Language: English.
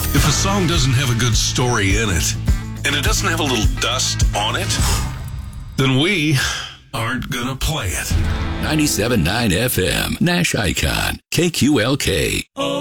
If a song doesn't have a good story in it, and it doesn't have a little dust on it, then we aren't gonna play it. 97.9 FM, Nash Icon, KQLK.